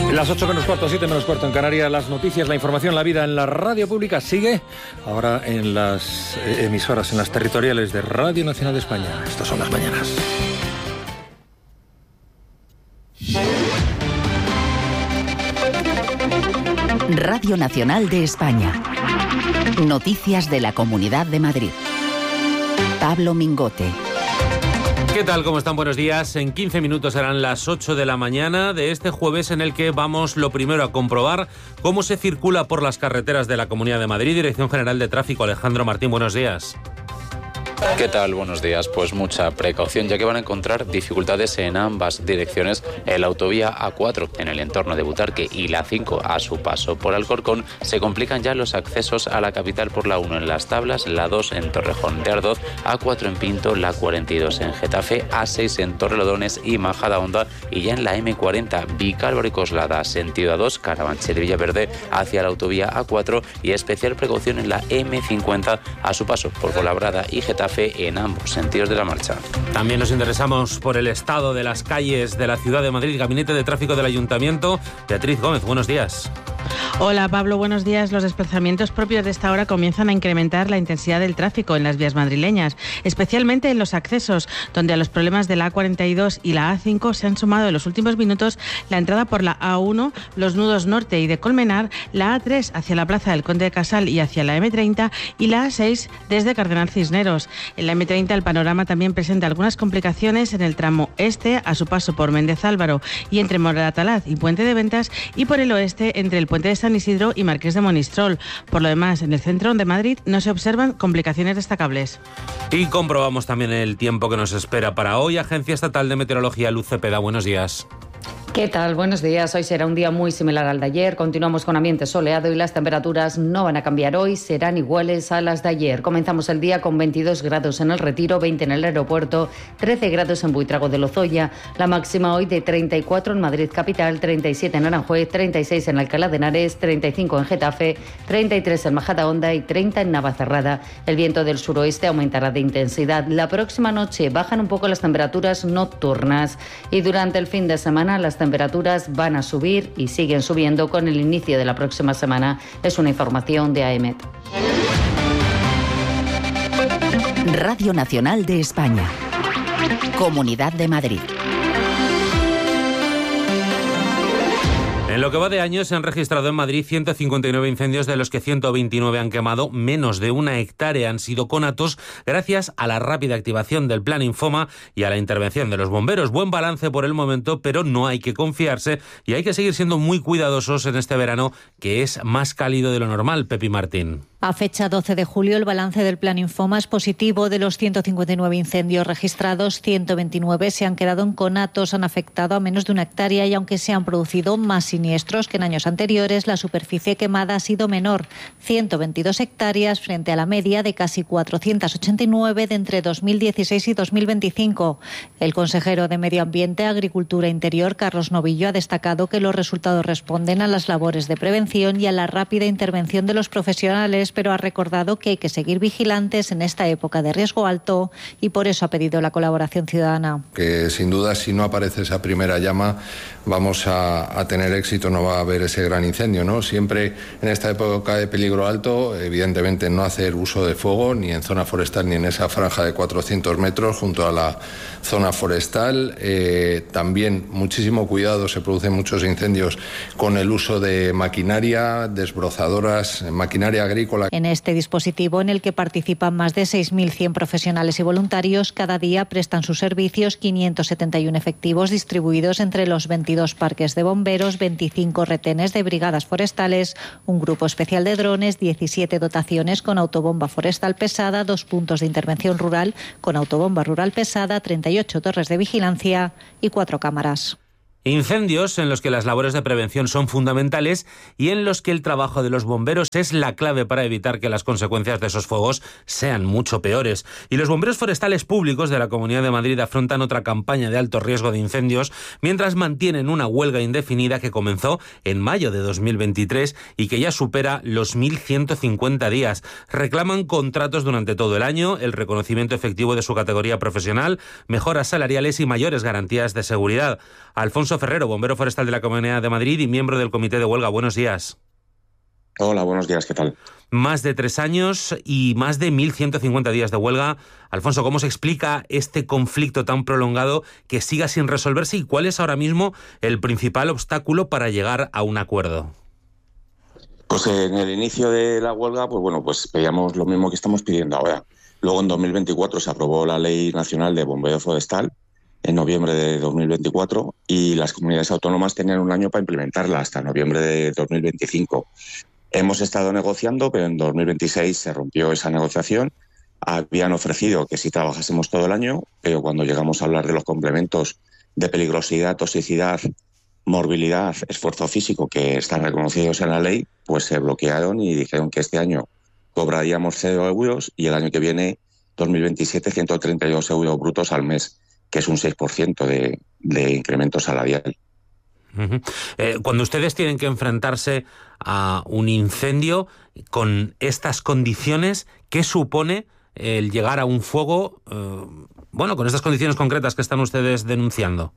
Las 8 menos cuarto, 7 menos cuarto en Canarias, las noticias, la información, la vida en la radio pública sigue ahora en las emisoras, en las territoriales de Radio Nacional de España. Estas son las mañanas. Radio Nacional de España. Noticias de la Comunidad de Madrid. Pablo Mingote. ¿Qué tal? ¿Cómo están? Buenos días. En 15 minutos serán las 8 de la mañana de este jueves, en el que vamos lo primero a comprobar cómo se circula por las carreteras de la Comunidad de Madrid. Dirección General de Tráfico, Alejandro Martín, buenos días. ¿Qué tal? Buenos días. Pues mucha precaución, ya que van a encontrar dificultades en ambas direcciones. En la autovía A4 en el entorno de Butarque y la 5 a su paso por Alcorcón se complican ya los accesos a la capital por la 1 en Las Tablas, la 2 en Torrejón de Ardoz, A4 en Pinto, la 42 en Getafe, A6 en Torrelodones y Majadahonda, y ya en la M40 Vicálvaro y Coslada sentido A2, Carabanchel y Villaverde hacia la autovía A4, y especial precaución en la M50 a su paso por Fuenlabrada y Getafe en ambos sentidos de la marcha. También nos interesamos por el estado de las calles de la ciudad de Madrid. Gabinete de Tráfico del Ayuntamiento. Beatriz Gómez, buenos días. Hola Pablo, buenos días. Los desplazamientos propios de esta hora comienzan a incrementar la intensidad del tráfico en las vías madrileñas, especialmente en los accesos, donde a los problemas de la A42 y la A5 se han sumado en los últimos minutos la entrada por la A1, los nudos norte y de Colmenar, la A3 hacia la Plaza del Conde de Casal y hacia la M30, y la A6 desde Cardenal Cisneros. En la M30 el panorama también presenta algunas complicaciones en el tramo este, a su paso por Méndez Álvaro y entre Moratalaz y Puente de Ventas, y por el oeste entre el Puente de San Isidro y Marqués de Monistrol. Por lo demás, en el centro de Madrid no se observan complicaciones destacables. Y comprobamos también el tiempo que nos espera para hoy. Agencia Estatal de Meteorología, Luz Cepeda, buenos días. ¿Qué tal? Buenos días. Hoy será un día muy similar al de ayer. Continuamos con ambiente soleado y las temperaturas no van a cambiar hoy, serán iguales a las de ayer. Comenzamos el día con 22 grados en el Retiro, 20 en el aeropuerto, 13 grados en Buitrago de Lozoya. La máxima hoy de 34 en Madrid capital, 37 en Aranjuez, 36 en Alcalá de Henares, 35 en Getafe, 33 en Majadahonda y 30 en Navacerrada. El viento del suroeste aumentará de intensidad. La próxima noche bajan un poco las temperaturas nocturnas y durante el fin de semana las temperaturas van a subir y siguen subiendo con el inicio de la próxima semana. Es una información de AEMET. Radio Nacional de España. Comunidad de Madrid. En lo que va de año se han registrado en Madrid 159 incendios, de los que 129 han quemado menos de 1 hectárea. Han sido conatos gracias a la rápida activación del Plan Infoma y a la intervención de los bomberos. Buen balance por el momento, pero no hay que confiarse y hay que seguir siendo muy cuidadosos en este verano, que es más cálido de lo normal. Pepi Martín. A fecha 12 de julio, el balance del Plan Infoma es positivo. De los 159 incendios registrados, 129 se han quedado en conatos, han afectado a menos de 1 hectárea y aunque se han producido más siniestros que en años anteriores, la superficie quemada ha sido menor, 122 hectáreas frente a la media de casi 489 de entre 2016 y 2025. El consejero de Medio Ambiente, Agricultura e Interior, Carlos Novillo, ha destacado que los resultados responden a las labores de prevención y a la rápida intervención de los profesionales, pero ha recordado que hay que seguir vigilantes en esta época de riesgo alto y por eso ha pedido la colaboración ciudadana. Que sin duda, si no aparece esa primera llama, vamos a tener éxito, no va a haber ese gran incendio, ¿no? Siempre en esta época de peligro alto, evidentemente no hacer uso de fuego ni en zona forestal ni en esa franja de 400 metros junto a la zona forestal. También muchísimo cuidado, se producen muchos incendios con el uso de maquinaria, desbrozadoras, maquinaria agrícola. En este dispositivo, en el que participan más de 6.100 profesionales y voluntarios, cada día prestan sus servicios 571 efectivos distribuidos entre los 22 parques de bomberos, 25 retenes de brigadas forestales, un grupo especial de drones, 17 dotaciones con autobomba forestal pesada, 2 puntos de intervención rural con autobomba rural pesada, 38 torres de vigilancia y 4 cámaras. Incendios en los que las labores de prevención son fundamentales y en los que el trabajo de los bomberos es la clave para evitar que las consecuencias de esos fuegos sean mucho peores. Y los bomberos forestales públicos de la Comunidad de Madrid afrontan otra campaña de alto riesgo de incendios mientras mantienen una huelga indefinida que comenzó en mayo de 2023 y que ya supera los 1.150 días. Reclaman contratos durante todo el año, el reconocimiento efectivo de su categoría profesional, mejoras salariales y mayores garantías de seguridad. Alfonso Alfonso Ferrero, bombero forestal de la Comunidad de Madrid y miembro del Comité de Huelga. Buenos días. Hola, buenos días, ¿qué tal? Más de 3 años y más de 1.150 días de huelga. Alfonso, ¿cómo se explica este conflicto tan prolongado que siga sin resolverse y cuál es ahora mismo el principal obstáculo para llegar a un acuerdo? Pues en el inicio de la huelga, pues pedíamos lo mismo que estamos pidiendo ahora. Luego en 2024 se aprobó la Ley Nacional de Bombeo Forestal, en noviembre de 2024, y las comunidades autónomas tenían un año para implementarla, hasta noviembre de 2025. Hemos estado negociando, pero en 2026 se rompió esa negociación. Habían ofrecido que si trabajásemos todo el año, pero cuando llegamos a hablar de los complementos de peligrosidad, toxicidad, morbilidad, esfuerzo físico, que están reconocidos en la ley, pues se bloquearon y dijeron que este año cobraríamos 0 euros y el año que viene, 2027, 132 euros brutos al mes, que es un 6% de incremento salarial. Cuando ustedes tienen que enfrentarse a un incendio con estas condiciones, ¿qué supone el llegar a un fuego, con estas condiciones concretas que están ustedes denunciando?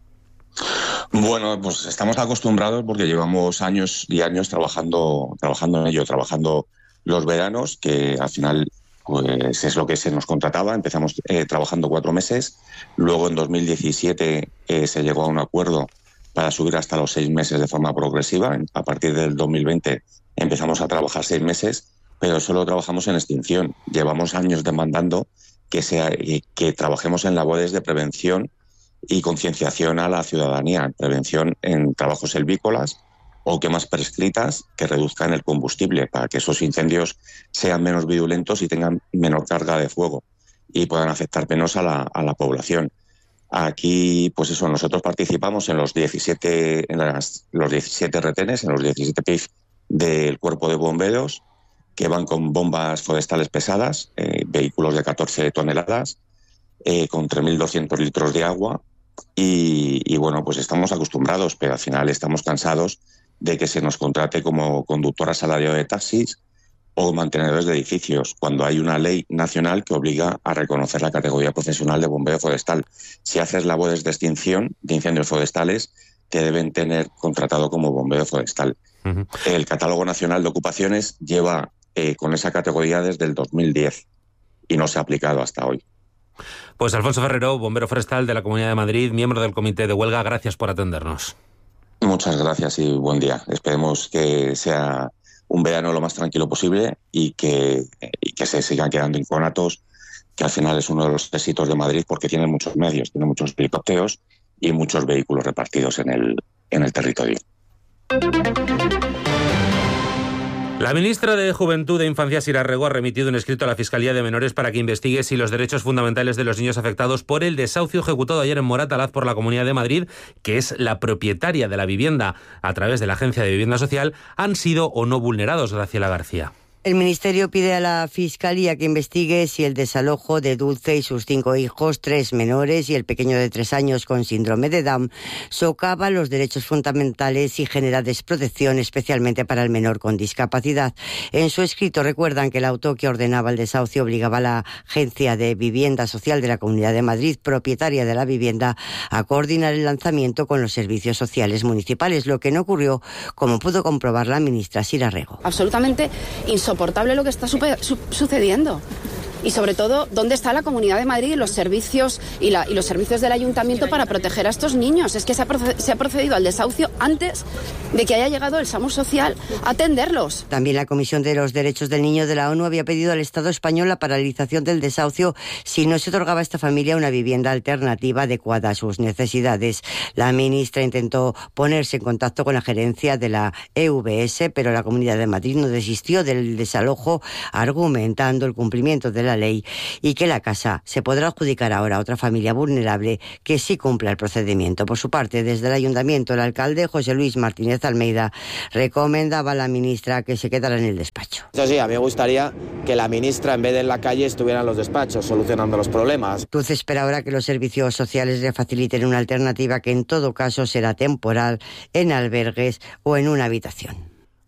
Bueno, pues estamos acostumbrados porque llevamos años y años trabajando en ello, trabajando los veranos, que al final pues es lo que se nos contrataba. Empezamos trabajando 4 meses, luego en 2017 se llegó a un acuerdo para subir hasta los 6 meses de forma progresiva. A partir del 2020 empezamos a trabajar 6 meses, pero solo trabajamos en extinción. Llevamos años demandando que trabajemos en labores de prevención y concienciación a la ciudadanía, prevención en trabajos silvícolas o quemas prescritas que reduzcan el combustible para que esos incendios sean menos virulentos y tengan menor carga de fuego y puedan afectar menos a la población. Aquí, pues eso, nosotros participamos en los 17 retenes, en los 17 PIF del Cuerpo de Bomberos, que van con bombas forestales pesadas, vehículos de 14 toneladas, con 3.200 litros de agua. Y bueno, pues estamos acostumbrados, pero al final estamos cansados de que se nos contrate como conductor a salario de taxis o mantenedores de edificios, cuando hay una ley nacional que obliga a reconocer la categoría profesional de bombeo forestal. Si haces labores de extinción de incendios forestales, te deben tener contratado como bombeo forestal. Uh-huh. El Catálogo Nacional de Ocupaciones lleva con esa categoría desde el 2010 y no se ha aplicado hasta hoy. Pues Alfonso Ferrero, bombero forestal de la Comunidad de Madrid, miembro del Comité de Huelga, gracias por atendernos. Muchas gracias y buen día. Esperemos que sea un verano lo más tranquilo posible y que se sigan quedando en conatos, que al final es uno de los éxitos de Madrid porque tiene muchos medios, tiene muchos helicópteros y muchos vehículos repartidos en el territorio. La ministra de Juventud e Infancia, Sira Rego, ha remitido un escrito a la Fiscalía de Menores para que investigue si los derechos fundamentales de los niños afectados por el desahucio ejecutado ayer en Moratalaz por la Comunidad de Madrid, que es la propietaria de la vivienda a través de la Agencia de Vivienda Social, han sido o no vulnerados. Graciela García. El Ministerio pide a la Fiscalía que investigue si el desalojo de Dulce y sus 5 hijos, 3 menores y el pequeño de 3 años con síndrome de Down, socava los derechos fundamentales y genera desprotección, especialmente para el menor con discapacidad. En su escrito recuerdan que el auto que ordenaba el desahucio obligaba a la Agencia de Vivienda Social de la Comunidad de Madrid, propietaria de la vivienda, a coordinar el lanzamiento con los servicios sociales municipales, lo que no ocurrió, como pudo comprobar la ministra Sira Rego. Absolutamente insoportable lo que está sucediendo. Y sobre todo, ¿dónde está la Comunidad de Madrid y los servicios y los servicios del Ayuntamiento para proteger a estos niños? Es que se ha procedido al desahucio antes de que haya llegado el SAMUR social a atenderlos. También la Comisión de los Derechos del Niño de la ONU había pedido al Estado español la paralización del desahucio si no se otorgaba a esta familia una vivienda alternativa adecuada a sus necesidades. La ministra intentó ponerse en contacto con la gerencia de la EVS, pero la Comunidad de Madrid no desistió del desalojo, argumentando el cumplimiento de la ley y que la casa se podrá adjudicar ahora a otra familia vulnerable que sí cumpla el procedimiento. Por su parte, desde el Ayuntamiento, el alcalde José Luis Martínez Almeida recomendaba a la ministra que se quedara en el despacho. Eso sí, a mí me gustaría que la ministra, en vez de en la calle, estuviera en los despachos solucionando los problemas. Dulce espera ahora que los servicios sociales le faciliten una alternativa que en todo caso será temporal en albergues o en una habitación.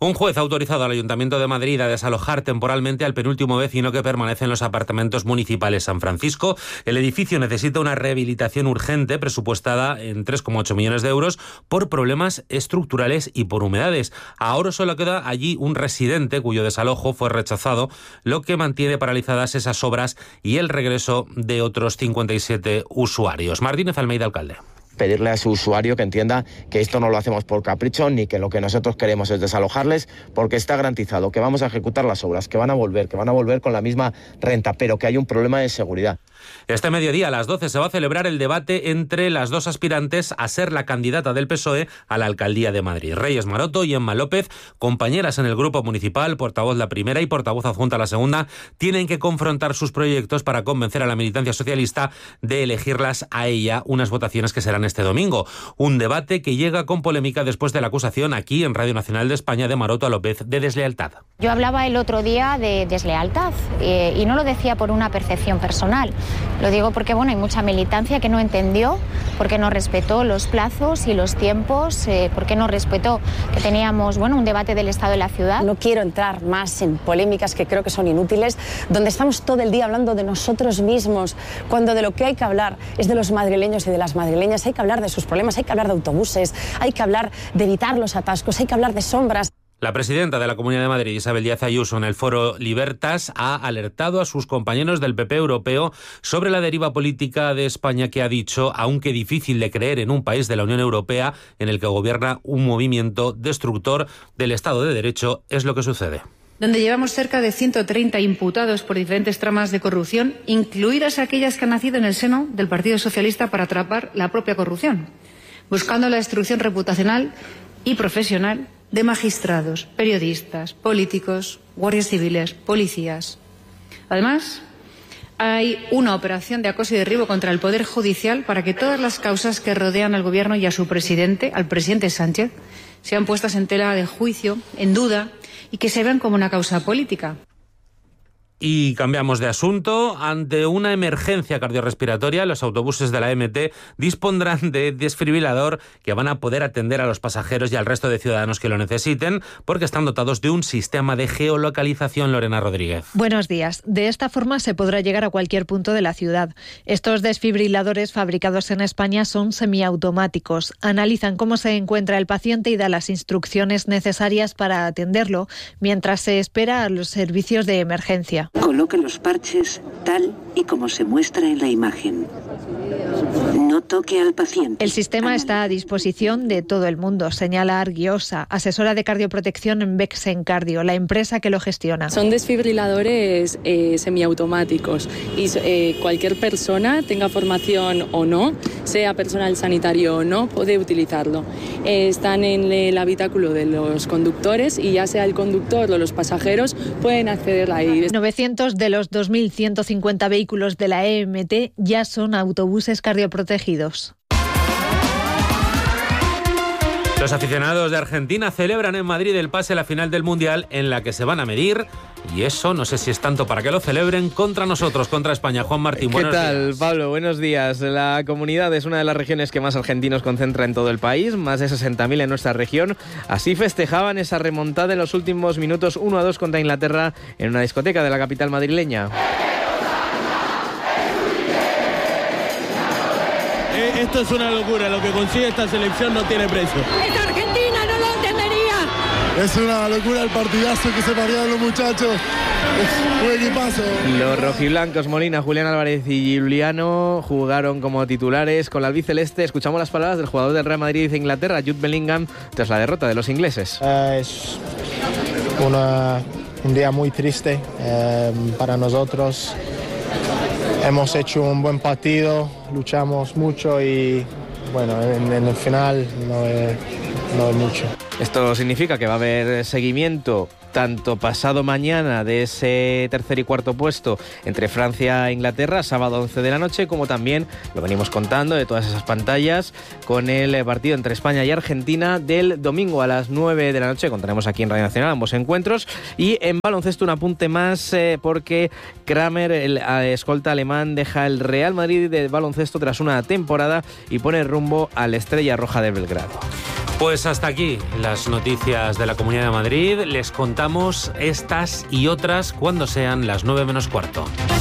Un juez ha autorizado al Ayuntamiento de Madrid a desalojar temporalmente al penúltimo vecino que permanece en los apartamentos municipales San Francisco. El edificio necesita una rehabilitación urgente presupuestada en 3,8 millones de euros por problemas estructurales y por humedades. Ahora solo queda allí un residente cuyo desalojo fue rechazado, lo que mantiene paralizadas esas obras y el regreso de otros 57 usuarios. Martínez Almeida, alcalde. Pedirle a su usuario que entienda que esto no lo hacemos por capricho, ni que lo que nosotros queremos es desalojarles, porque está garantizado que vamos a ejecutar las obras, que van a volver con la misma renta, pero que hay un problema de seguridad. Este mediodía a las 12 se va a celebrar el debate entre las dos aspirantes a ser la candidata del PSOE a la alcaldía de Madrid. Reyes Maroto y Emma López, compañeras en el grupo municipal, portavoz la primera y portavoz adjunta la segunda, tienen que confrontar sus proyectos para convencer a la militancia socialista de elegirlas a ella, unas votaciones que serán este domingo. Un debate que llega con polémica después de la acusación aquí en Radio Nacional de España de Maroto a López de deslealtad. Yo hablaba el otro día de deslealtad y no lo decía por una percepción personal. Lo digo porque hay mucha militancia que no entendió, porque no respetó los plazos y los tiempos, porque no respetó que teníamos un debate del Estado de la ciudad. No quiero entrar más en polémicas que creo que son inútiles, donde estamos todo el día hablando de nosotros mismos, cuando de lo que hay que hablar es de los madrileños y de las madrileñas. Hay que hablar de sus problemas, hay que hablar de autobuses, hay que hablar de evitar los atascos, hay que hablar de sombras. La presidenta de la Comunidad de Madrid, Isabel Díaz Ayuso, en el foro Libertas, ha alertado a sus compañeros del PP europeo sobre la deriva política de España que ha dicho, aunque difícil de creer en un país de la Unión Europea en el que gobierna un movimiento destructor del Estado de Derecho, es lo que sucede. Donde llevamos cerca de 130 imputados por diferentes tramas de corrupción, incluidas aquellas que han nacido en el seno del Partido Socialista para atrapar la propia corrupción, buscando la destrucción reputacional y profesional de magistrados, periodistas, políticos, guardias civiles, policías. Además, hay una operación de acoso y derribo contra el Poder Judicial para que todas las causas que rodean al Gobierno y a su presidente, al presidente Sánchez, sean puestas en tela de juicio, en duda, y que se vean como una causa política. Y cambiamos de asunto. Ante una emergencia cardiorrespiratoria, los autobuses de la MT dispondrán de desfibrilador que van a poder atender a los pasajeros y al resto de ciudadanos que lo necesiten, porque están dotados de un sistema de geolocalización. Lorena Rodríguez. Buenos días. De esta forma se podrá llegar a cualquier punto de la ciudad. Estos desfibriladores fabricados en España son semiautomáticos. Analizan cómo se encuentra el paciente y dan las instrucciones necesarias para atenderlo, mientras se espera a los servicios de emergencia. Coloque los parches tal y como se muestra en la imagen. No toque al paciente. El sistema está a disposición de todo el mundo, señala Arguiosa, asesora de cardioprotección en Bexen Cardio, la empresa que lo gestiona. Son desfibriladores semiautomáticos y cualquier persona, tenga formación o no, sea personal sanitario o no, puede utilizarlo. Están en el habitáculo de los conductores y ya sea el conductor o los pasajeros pueden acceder ahí. 900 de los 2.150 vehículos de la EMT ya son autobuses cardioprotegidos. Los aficionados de Argentina celebran en Madrid el pase a la final del Mundial, en la que se van a medir, y eso no sé si es tanto para que lo celebren, contra nosotros, contra España. Juan Martín, buenos días. ¿Qué tal, Pablo? Buenos días. La comunidad es una de las regiones que más argentinos concentra en todo el país, más de 60.000 en nuestra región. Así festejaban esa remontada en los últimos minutos 1-2 contra Inglaterra en una discoteca de la capital madrileña. Esto es una locura, lo que consigue esta selección no tiene precio. ¡Esta Argentina no lo entendería! Es una locura el partidazo que se parearon los muchachos. Es un equipazo. Los rojiblancos, Molina, Julián Álvarez y Giuliano, jugaron como titulares con la albiceleste. Escuchamos las palabras del jugador del Real Madrid de Inglaterra, Jude Bellingham, tras la derrota de los ingleses. Es un día muy triste para nosotros. Hemos hecho un buen partido, luchamos mucho y bueno, en el final no es mucho. Esto significa que va a haber seguimiento tanto pasado mañana de ese tercer y cuarto puesto entre Francia e Inglaterra, sábado 11 de la noche, como también lo venimos contando de todas esas pantallas con el partido entre España y Argentina del domingo a las 9 de la noche. Contaremos aquí en Radio Nacional ambos encuentros. Y en baloncesto un apunte más porque Kramer, el escolta alemán, deja el Real Madrid de baloncesto tras una temporada y pone rumbo a la Estrella Roja de Belgrado. Pues hasta aquí las noticias de la Comunidad de Madrid. Les contamos estas y otras cuando sean las 9 menos cuarto.